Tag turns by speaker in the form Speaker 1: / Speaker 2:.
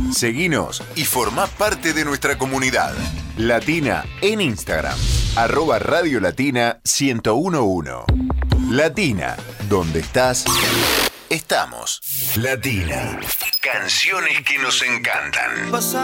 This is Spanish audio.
Speaker 1: Seguinos y formá parte de nuestra comunidad. Latina en Instagram, @Radio Latina 1011. Latina, donde estás, estamos. Latina, canciones que nos encantan.